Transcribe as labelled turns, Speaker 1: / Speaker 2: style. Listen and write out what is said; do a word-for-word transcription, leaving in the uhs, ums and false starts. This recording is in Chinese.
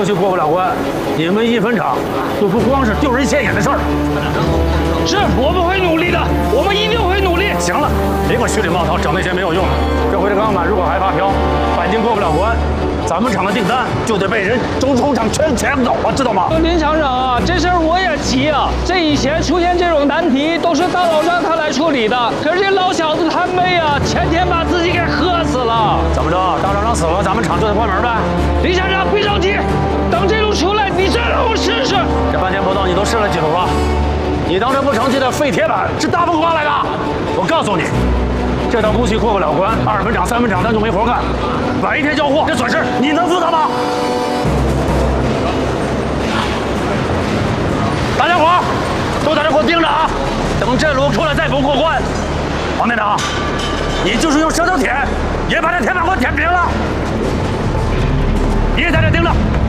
Speaker 1: 期过不了关，你们一分厂就不光是丢人现眼的事儿。
Speaker 2: 是，我们会努力的，我们一定会努力。
Speaker 1: 行了，别给我虚里冒套，整那些没有用的。这回这钢板如果还发飘，钣金过不了关，咱们厂的订单就得被人中工厂全抢走了，知道吗？
Speaker 2: 林厂长啊，这事儿我也急啊。这以前出现这种难题都是大老让他来处理的，可是这老小子贪杯啊，前天把自己给喝死了。
Speaker 1: 怎么着？大厂长死了，咱们厂就得关门呗？
Speaker 2: 林厂长，别着急，等这炉出来，你再让我试试。
Speaker 1: 这半天不到，你都试了几炉了？你当这不成器的废铁板是大风刮来的？我告诉你，这套工期过不了关，二分厂、三分厂咱就没活干，晚一天交货，这损失你能负责吗？大家伙都在这给我盯着啊！等这炉出来再不过关，王店长，你就是用舌头舔，也把这铁板给我舔平了。你也在这盯着。